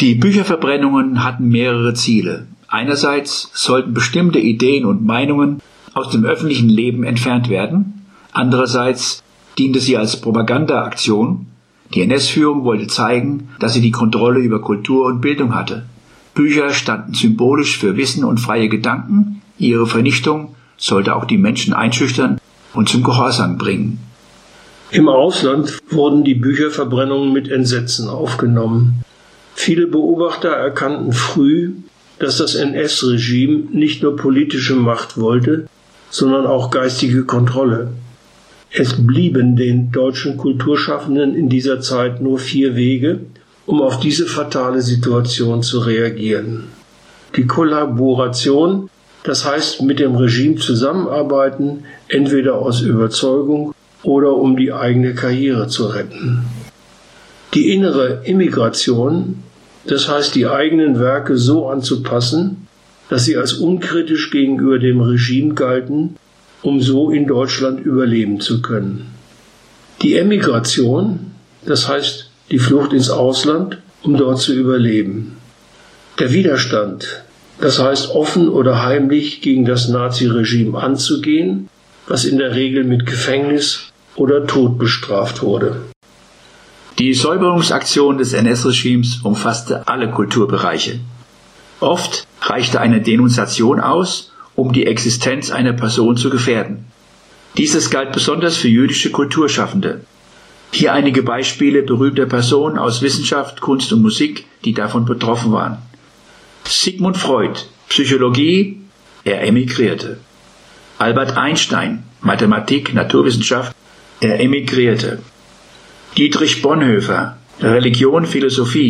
Die Bücherverbrennungen hatten mehrere Ziele. Einerseits sollten bestimmte Ideen und Meinungen aus dem öffentlichen Leben entfernt werden. Andererseits diente sie als Propagandaaktion. Die NS-Führung wollte zeigen, dass sie die Kontrolle über Kultur und Bildung hatte. Bücher standen symbolisch für Wissen und freie Gedanken. Ihre Vernichtung sollte auch die Menschen einschüchtern und zum Gehorsam bringen. Im Ausland wurden die Bücherverbrennungen mit Entsetzen aufgenommen. Viele Beobachter erkannten früh, dass das NS-Regime nicht nur politische Macht wollte, sondern auch geistige Kontrolle. Es blieben den deutschen Kulturschaffenden in dieser Zeit nur 4 Wege, um auf diese fatale Situation zu reagieren. Die Kollaboration, das heißt mit dem Regime zusammenarbeiten, entweder aus Überzeugung oder um die eigene Karriere zu retten. Die innere Immigration, das heißt die eigenen Werke so anzupassen, dass sie als unkritisch gegenüber dem Regime galten, um so in Deutschland überleben zu können. Die Emigration, das heißt die Flucht ins Ausland, um dort zu überleben. Der Widerstand, das heißt offen oder heimlich gegen das Naziregime anzugehen, was in der Regel mit Gefängnis oder Tod bestraft wurde. Die Säuberungsaktion des NS-Regimes umfasste alle Kulturbereiche. Oft reichte eine Denunziation aus, um die Existenz einer Person zu gefährden. Dieses galt besonders für jüdische Kulturschaffende. Hier einige Beispiele berühmter Personen aus Wissenschaft, Kunst und Musik, die davon betroffen waren. Sigmund Freud, Psychologie, er emigrierte. Albert Einstein, Mathematik, Naturwissenschaft, er emigrierte. Dietrich Bonhoeffer, Religion, Philosophie,